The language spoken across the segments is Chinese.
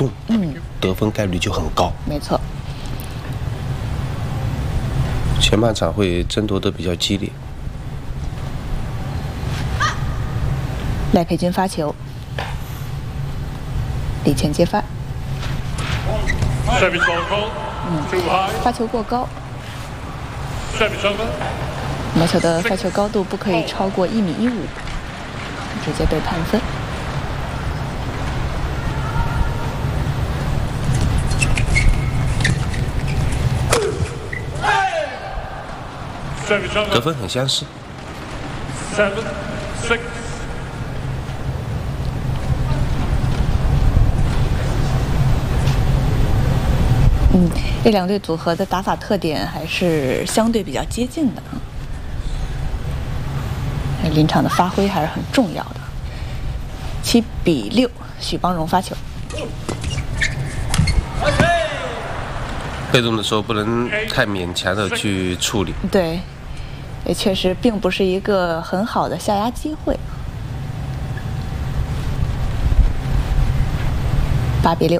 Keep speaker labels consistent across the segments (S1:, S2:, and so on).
S1: 动，得分概率就很高。
S2: 没错。
S1: 前半场会争夺得比较激烈。
S2: 赖佩君发球，李倩接发。发球过高。毛球的发球高度不可以超过1.15米，直接被判分。
S1: 得分很相似。
S2: 这两队组合的打法特点还是相对比较接近的。临场的发挥还是很重要的。7比6，许邦荣发球。
S1: 被动的时候不能太勉强的去处理。
S2: 对，也确实并不是一个很好的下压机会。8比6。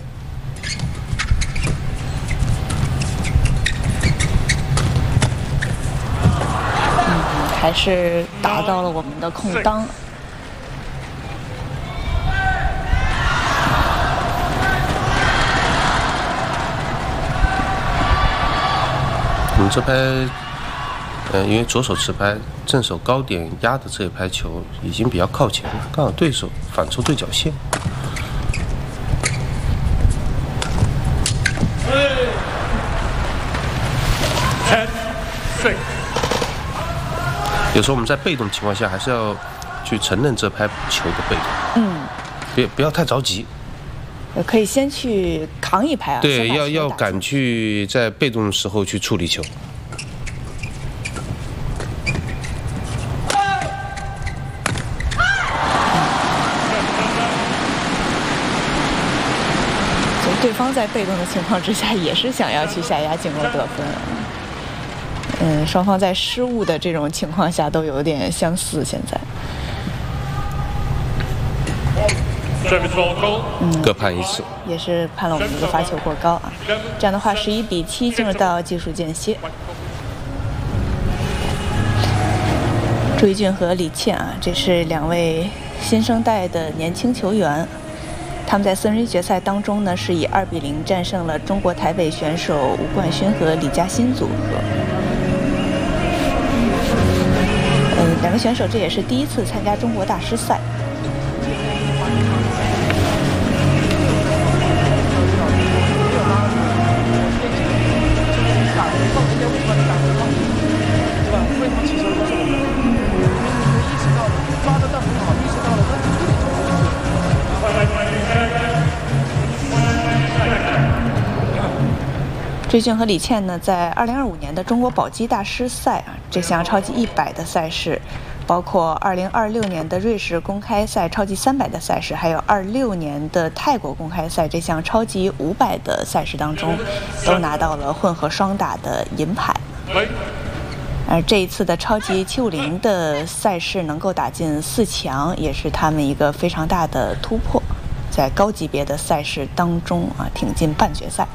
S2: 还是打到了我们的空当。
S1: 我们这拍，因为左手持拍，正手高点压的这一拍球已经比较靠前了，刚好对手反抽对角线。有时候我们在被动情况下，还是要去承认这拍球的被动。不要太着急。
S2: 可以先去扛一拍啊。
S1: 对，要敢去在被动的时候去处理球。
S2: 对方在被动的情况之下，也是想要去下压进攻得分。双方在失误的这种情况下都有点相似。现在，
S1: 各判1次，
S2: 也是判了我们一个发球过高啊。这样的话，11比7进入到技术间歇。朱一俊和李倩啊，这是2位新生代的年轻球员。他们在4人1决赛当中呢，是以2比0战胜了中国台北选手吴冠勋和李嘉欣组合。2个选手这也是第一次参加中国大师赛。朱一俊和李倩呢，在2025年的中国宝鸡大师赛啊，这项超级100的赛事，包括2026年的瑞士公开赛超级300的赛事，还有26年的泰国公开赛这项超级500的赛事当中，都拿到了混合双打的银牌。而这一次的超级750的赛事能够打进4强，也是他们一个非常大的突破，在高级别的赛事当中啊，挺进半决赛。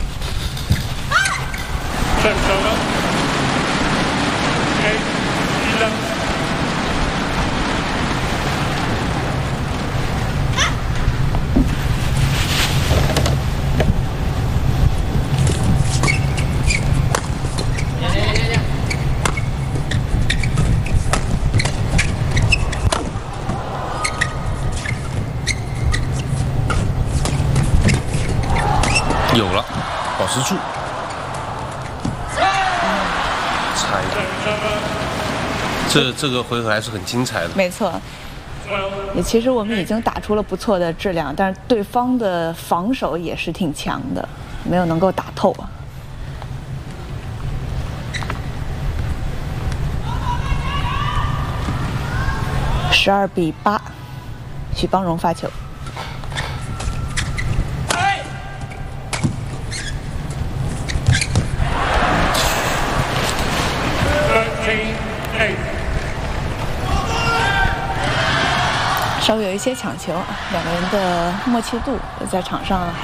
S1: 有了，保持住。这个回合还是很精彩的。
S2: 没错，其实我们已经打出了不错的质量，但是对方的防守也是挺强的，没有能够打透啊。12比8，许邦荣发球。稍微有一些抢球啊，2个人的默契度在场上还